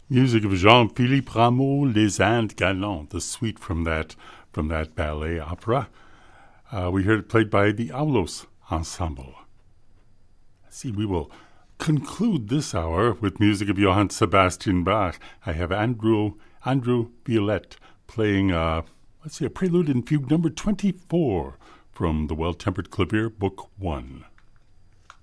Music of Jean-Philippe Rameau, Les Indes Galantes, the suite from that ballet opera. We heard it played by the Aulos Ensemble. See, we will conclude this hour with music of Johann Sebastian Bach. I have Andrew Violette playing, a prelude and fugue number 24 from the Well-Tempered Clavier, Book 1.